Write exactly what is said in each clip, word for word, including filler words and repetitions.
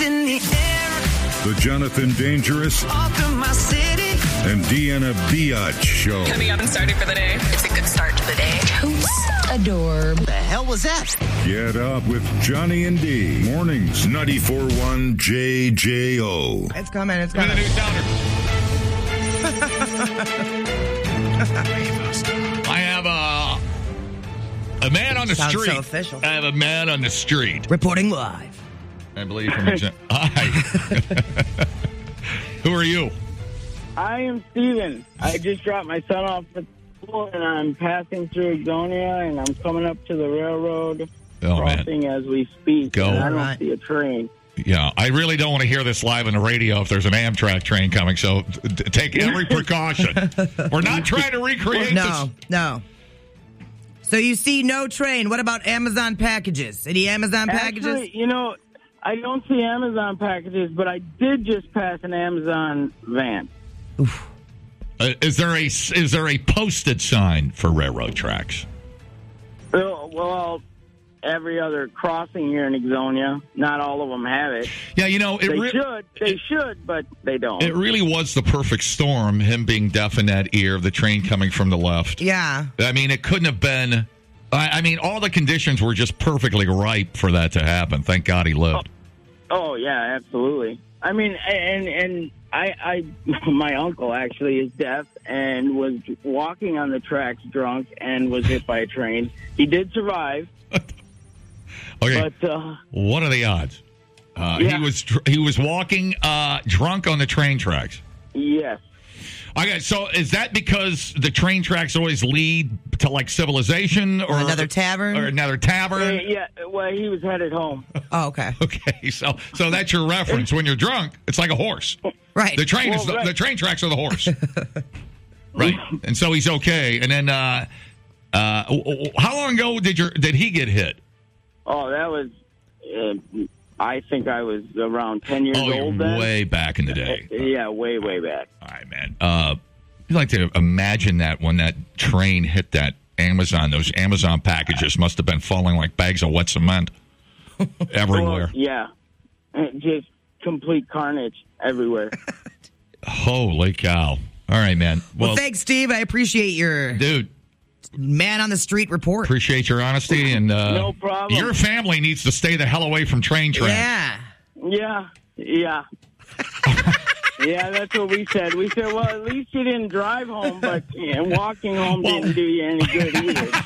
in the air. The Jonathan Dangerous All through my city. and Deanna Biatch Show. Coming up and starting for the day. It's a good start to the day. Totes adore. The hell was that? Get up with Johnny and D. Mornings, ninety-four point one J J O. It's coming, it's Give me coming. the new sounder. I have a, a man on the Sounds street. so official. I have a man on the street. Reporting live. I believe from the... Hi. Who are you? I am Steven. I just dropped my son off at school, and I'm passing through Exonia, and I'm coming up to the railroad Oh, crossing man. as we speak. Go. And I don't Right. see a train. Yeah, I really don't want to hear this live on the radio if there's an Amtrak train coming, so d- take every precaution. We're not trying to recreate No, this. no. So you see no train. What about Amazon packages? Any Amazon packages? Actually, you know, I don't see Amazon packages, but I did just pass an Amazon van. Uh, is there a is there a posted sign for railroad tracks? Well, well, every other crossing here in Exonia, not all of them have it. Yeah, you know, it They re- should, they should, but they don't. It really was the perfect storm, him being deaf in that ear, the train coming from the left. Yeah. I mean, it couldn't have been... I, I mean, all the conditions were just perfectly ripe for that to happen. Thank God he lived. Oh yeah, absolutely. I mean, and and I, I, my uncle actually is deaf and was walking on the tracks drunk and was hit by a train. He did survive, Okay, but uh, what are the odds? Uh, Yeah. He was dr- he was walking uh, drunk on the train tracks. yes, Okay, so is that because the train tracks always lead to like civilization or Another tavern? or another Uh, tavern? yeah. Well, he was headed home. Oh, okay. Okay, so so that's your reference. When you're drunk, it's like a horse. Right. The train is Well, the, right. the train tracks are the horse, right? And so he's okay. And then, uh, uh, w- w- how long ago did your did he get hit? Oh, that was. Uh, I think I was around ten years Oh, you're old then. way back in the day. Uh, yeah, way, way back. All right, man. Uh, you like to imagine that when that train hit that Amazon, those Amazon packages must have been falling like bags of wet cement everywhere. Well, yeah, just complete carnage everywhere. Holy cow! All right, man. Well, Well, thanks, Steve. I appreciate your dude, man on the street report. appreciate your honesty and uh, No problem. Your family needs to stay the hell away from train tracks. Yeah. Yeah, yeah. Yeah, that's what we said. We said, well, at least you didn't drive home, but yeah, walking home Well- didn't do you any good either.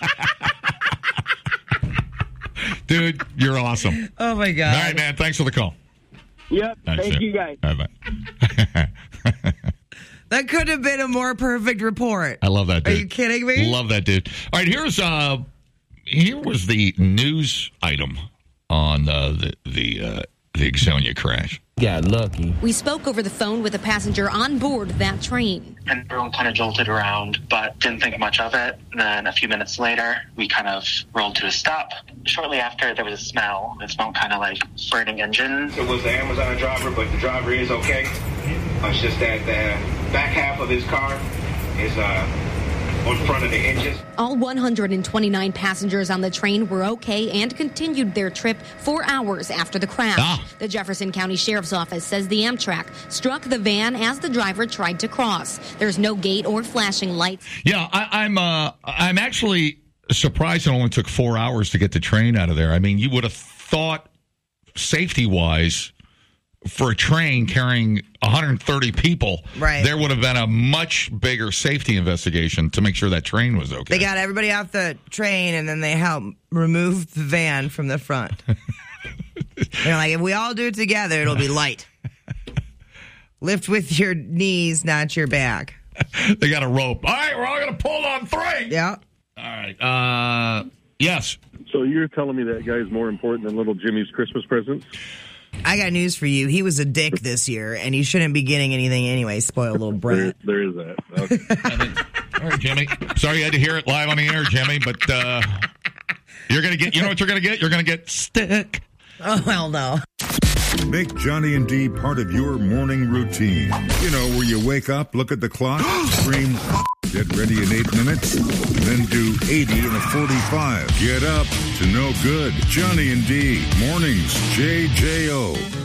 Dude, you're awesome. Oh, my God. All right, man. Thanks for the call. Yep, That's thank it. you guys. Bye bye. That could have been a more perfect report. I love that dude. Are you kidding me? Love that dude. All right, here's uh here was the news item on uh, the the uh, the Exonia crash. Got lucky. We spoke over the phone with a passenger on board that train. And everyone kind of jolted around, but didn't think much of it. And then a few minutes later, we kind of rolled to a stop. Shortly after, there was a smell. It smelled kind of like burning engine. It was the Amazon driver, but the driver is okay. Uh, it's just that the back half of his car is uh, on front of the engine. All one hundred twenty-nine passengers on the train were okay and continued their trip four hours after the crash. Ah. The Jefferson County Sheriff's Office says the Amtrak struck the van as the driver tried to cross. There's no gate or flashing lights. Yeah, I, I'm uh, I'm actually surprised it only took four hours to get the train out of there. I mean, you would have thought safety wise, for a train carrying one hundred thirty people, Right. there would have been a much bigger safety investigation to make sure that train was okay. They got everybody off the train, and then they help remove the van from the front. They're like, if we all do it together, it'll be light. Lift with your knees, not your back. They got a rope. All right, we're all going to pull on three. Yeah. All right. Uh, yes. So you're telling me that guy is more important than little Jimmy's Christmas presents? I got news for you. He was a dick this year, and he shouldn't be getting anything anyway. Spoiled little There, brat. there is that. Okay. All right, Jimmy. Sorry you had to hear it live on the air, Jimmy, but uh, you're going to get, you know what you're going to get? You're going to get stick. Oh, well, no. Make Johnny and D part of your morning routine. You know, where you wake up, look at the clock, scream, get ready in eight minutes, then do eighty in a forty-five. Get up to no good. Johnny and D, mornings, J J O.